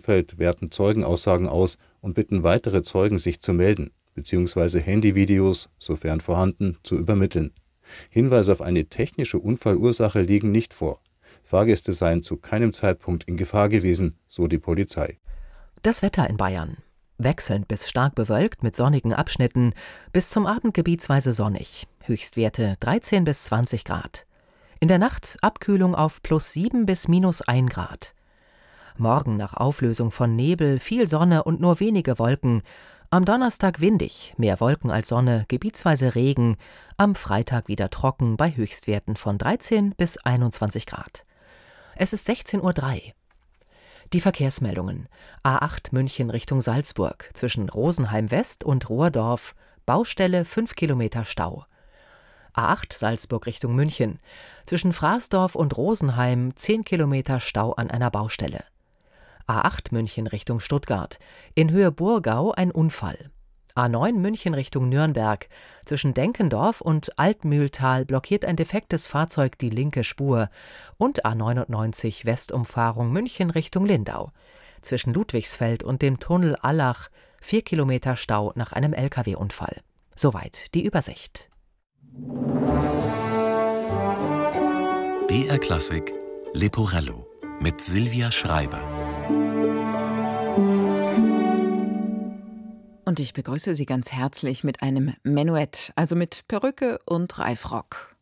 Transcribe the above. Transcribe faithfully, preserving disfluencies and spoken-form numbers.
Umfeld werten Zeugenaussagen aus und bitten weitere Zeugen, sich zu melden bzw. Handyvideos, sofern vorhanden, zu übermitteln. Hinweise auf eine technische Unfallursache liegen nicht vor. Fahrgäste seien zu keinem Zeitpunkt in Gefahr gewesen, so die Polizei. Das Wetter in Bayern. Wechselnd bis stark bewölkt mit sonnigen Abschnitten, bis zum Abend gebietsweise sonnig. Höchstwerte dreizehn bis zwanzig Grad. In der Nacht Abkühlung auf plus sieben bis minus ein Grad. Morgen nach Auflösung von Nebel viel Sonne und nur wenige Wolken. Am Donnerstag windig, mehr Wolken als Sonne, gebietsweise Regen. Am Freitag wieder trocken bei Höchstwerten von dreizehn bis einundzwanzig Grad. Es ist sechzehn Uhr drei. Die Verkehrsmeldungen. A acht München Richtung Salzburg, zwischen Rosenheim West und Rohrdorf, Baustelle fünf Kilometer Stau. A acht Salzburg Richtung München, zwischen Fraßdorf und Rosenheim zehn Kilometer Stau an einer Baustelle. A acht München Richtung Stuttgart, in Höhe Burgau ein Unfall. A neun München Richtung Nürnberg, zwischen Denkendorf und Altmühltal blockiert ein defektes Fahrzeug die linke Spur. Und A neunundneunzig Westumfahrung München Richtung Lindau, zwischen Ludwigsfeld und dem Tunnel Allach vier Kilometer Stau nach einem L K W-Unfall. Soweit die Übersicht. B R Klassik Leporello mit Silvia Schreiber. Und ich begrüße Sie ganz herzlich mit einem Menuett, also mit Perücke und Reifrock.